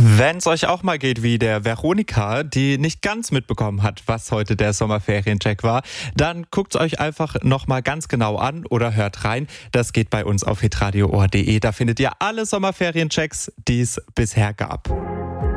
Wenn es euch auch mal geht wie der Veronika, die nicht ganz mitbekommen hat, was heute der Sommerferiencheck war, dann guckt es euch einfach nochmal ganz genau an oder hört rein. Das geht bei uns auf hitradio.de. Da findet ihr alle Sommerferienchecks, die es bisher gab.